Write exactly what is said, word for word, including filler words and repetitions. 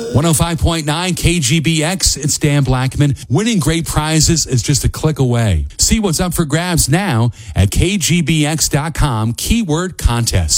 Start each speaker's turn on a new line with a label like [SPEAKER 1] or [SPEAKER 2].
[SPEAKER 1] one oh five point nine K G B X, it's Dan Blackman. Winning great prizes is just a click away. See what's up for grabs now at K G B X dot com, keyword contest.